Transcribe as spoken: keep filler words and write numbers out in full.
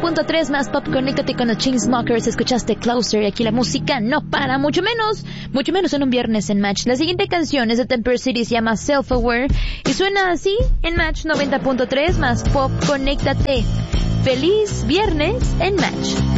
punto tres más pop. Conéctate con los Chainsmokers. Escuchaste Closer y aquí la música no para, mucho menos, mucho menos en un viernes en Match. La siguiente canción es de Temper City, se llama Self Aware y suena así en Match noventa punto tres más pop. Conéctate. Feliz viernes en Match.